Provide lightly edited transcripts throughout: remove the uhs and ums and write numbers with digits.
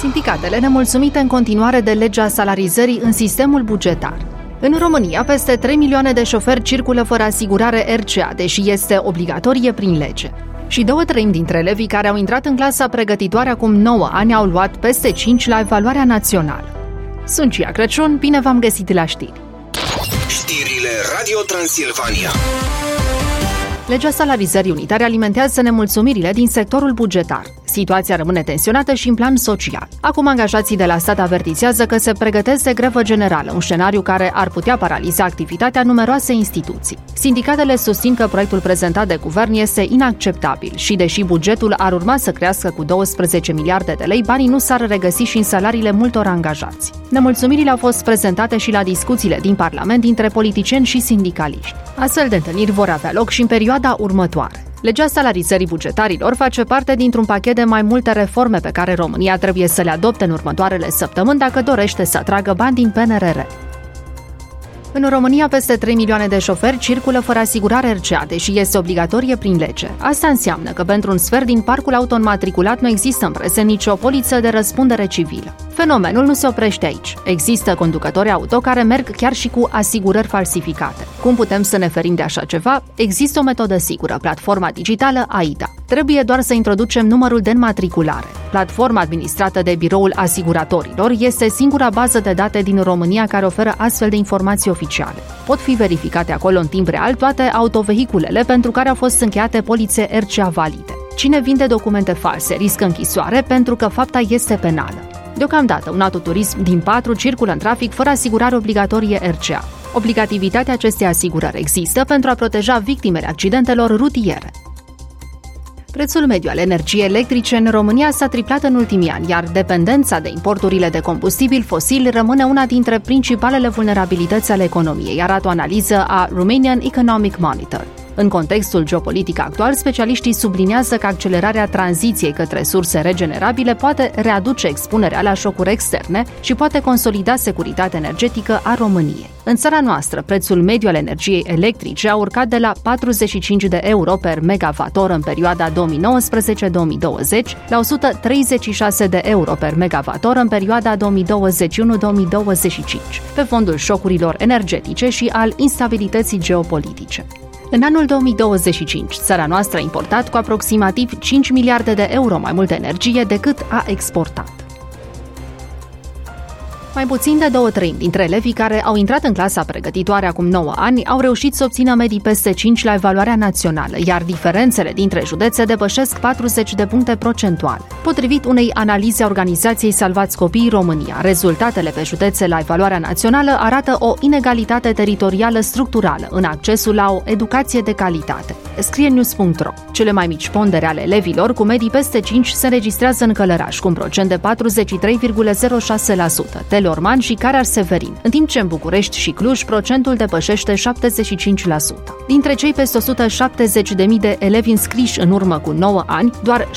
Sindicatele nemulțumite în continuare de legea salarizării în sistemul bugetar. În România, peste 3 milioane de șoferi circulă fără asigurare RCA, deși este obligatorie prin lege. Și 2/3 dintre elevii care au intrat în clasa pregătitoare acum 9 ani au luat peste 5 la evaluarea națională. Sunt Cia Crăciun, bine v-am găsit la știri. Știrile Radio Transilvania. Legea salarizării unitare alimentează nemulțumirile din sectorul bugetar. Situația rămâne tensionată și în plan social. Acum angajații de la stat avertizează că se pregătesc de grevă generală, un scenariu care ar putea paraliza activitatea numeroase instituții. Sindicatele susțin că proiectul prezentat de guvern este inacceptabil și, deși bugetul ar urma să crească cu 12 miliarde de lei, banii nu s-ar regăsi și în salariile multor angajați. Nemulțumirile au fost prezentate și la discuțiile din Parlament dintre politicieni și sindicaliști. Astfel de întâlniri vor avea loc și în perioada următoare. Legea salarizării bugetarilor face parte dintr-un pachet de mai multe reforme pe care România trebuie să le adopte în următoarele săptămâni dacă dorește să atragă bani din PNRR. În România, peste 3 milioane de șoferi circulă fără asigurare RCA, deși este obligatorie prin lege. Asta înseamnă că pentru un sfert din parcul auto înmatriculat nu există în prezent nicio poliță de răspundere civilă. Fenomenul nu se oprește aici. Există conducători auto care merg chiar și cu asigurări falsificate. Cum putem să ne ferim de așa ceva? Există o metodă sigură, platforma digitală AIDA. Trebuie doar să introducem numărul de înmatriculare. Platforma administrată de Biroul Asiguratorilor este singura bază de date din România care oferă astfel de informații oficiale. Pot fi verificate acolo în timp real toate autovehiculele pentru care au fost încheiate polițe RCA valide. Cine vinde documente false riscă închisoare pentru că fapta este penală. Deocamdată, un autoturism din 4 circulă în trafic fără asigurare obligatorie RCA. Obligativitatea acestei asigurări există pentru a proteja victimele accidentelor rutiere. Prețul mediu al energiei electrice în România s-a triplat în ultimii ani, iar dependența de importurile de combustibil fosil rămâne una dintre principalele vulnerabilități ale economiei, arată o analiză a Romanian Economic Monitor. În contextul geopolitic actual, specialiștii subliniază că accelerarea tranziției către surse regenerabile poate readuce expunerea la șocuri externe și poate consolida securitatea energetică a României. În țara noastră, prețul mediu al energiei electrice a urcat de la 45 de euro per megawatt-oră în perioada 2019-2020 la 136 de euro per megawatt-oră în perioada 2021-2025, pe fondul șocurilor energetice și al instabilității geopolitice. În anul 2025, țara noastră a importat cu aproximativ 5 miliarde de euro mai multă energie decât a exportat. Mai puțin de 2/3 dintre elevii care au intrat în clasa pregătitoare acum 9 ani au reușit să obțină medii peste 5 la evaluarea națională, iar diferențele dintre județe depășesc 40 de puncte procentuale. Potrivit unei analize a organizației Salvați Copiii România, rezultatele pe județe la evaluarea națională arată o inegalitate teritorială structurală în accesul la o educație de calitate. Scrie news.ro. Cele mai mici pondere ale elevilor cu medii peste 5 se înregistrează în Călăraș, cu un procent de 43,06%, Telorman și Carar-Severin, în timp ce în București și Cluj procentul depășește 75%. Dintre cei peste 170.000 de elevi înscriși în urmă cu 9 ani, doar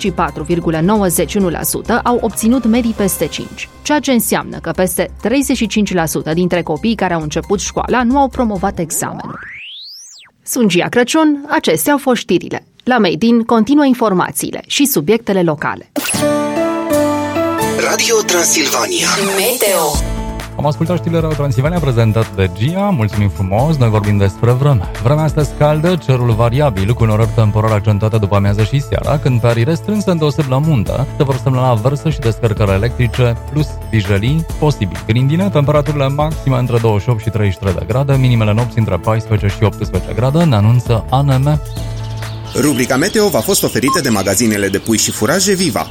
64,91% au obținut medii peste 5, ceea ce înseamnă că peste 35% dintre copiii care au început școala nu au promovat examenul. Sunt Cia Crăciun, acestea au fost știrile. La Made In continuă informațiile și subiectele locale. Radio Transilvania Meteo. Am ascultat știrile Radio Transilvania prezentat de Gia, mulțumim frumos, noi vorbim despre vreme. Vremea astăzi caldă, cerul variabil, cu norări temporar accentuate după amiază și seara, când pe arii restrânse îndeoseb la muntă, se vor semnala averse și descărcări electrice, plus vijelii, posibil grindine, temperaturile maxime între 28 și 33 de grade, minimele nopți între 14 și 18 grade, ne anunță ANM. Rubrica Meteo v-a fost oferită de magazinele de pui și furaje Viva.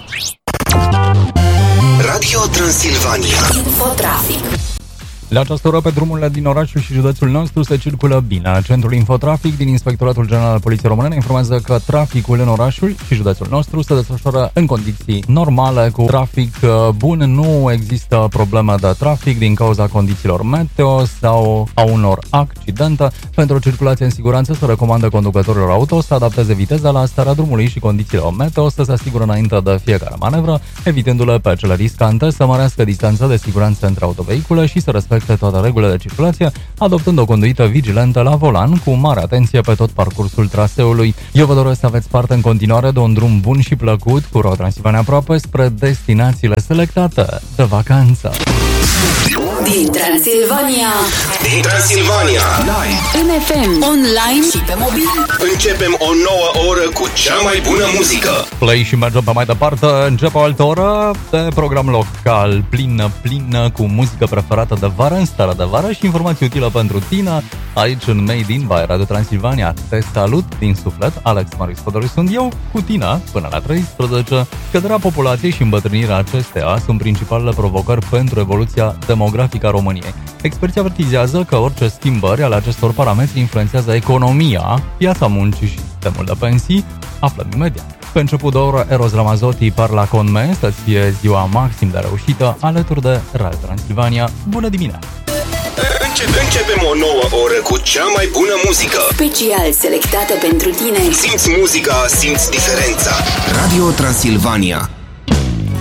Radio Transilvania Infotrafic. La această oră, pe drumurile din orașul și județul nostru se circulă bine. Centrul Infotrafic din Inspectoratul General al Poliției Române informează că traficul în orașul și județul nostru se desfășoară în condiții normale, cu trafic bun. Nu există probleme de trafic din cauza condițiilor meteo sau a unor accidente. Pentru o circulație în siguranță se recomandă conducătorilor auto să adapteze viteza la starea drumului și condițiile meteo, să se asigure înainte de fiecare manevră, evitându-le pe cele riscante, să mărească distanța de siguranță între autovehicule și să respecte respecte toate regulile de circulație, adoptând o conduită vigilentă la volan cu mare atenție pe tot parcursul traseului. Eu vă doresc să aveți parte în continuare de un drum bun și plăcut cu Road Transilvania aproape spre destinațiile selectate de vacanță. Din Transilvania, Live în FM, online și pe mobil. începem o nouă oră cu cea mai bună muzică. Play și mergem pe mai departe. Începe o altă oră de program local, plină cu muzică preferată de vară, în starea de vară și informații utile pentru tine aici în Made in by Radio Transilvania. Te salut din suflet, Alex Marius Fodoriu sunt eu, cu tine până la 13. Căderea populației și îmbătrânirea acesteia sunt principalele provocări pentru evoluția demografică a României. Experții avertizează că orice schimbări ale acestor parametri influențează economia, piața muncii și sistemul de pensii. Aflăm imediat. Pe început de oră, Eros Ramazzotti parla con me, să-ți fie ziua maxim de reușită alături de Radio Transilvania. Bună dimineața! Începem o nouă oră cu cea mai bună muzică. Special selectată pentru tine. Simți muzica, simți diferența. Radio Transilvania.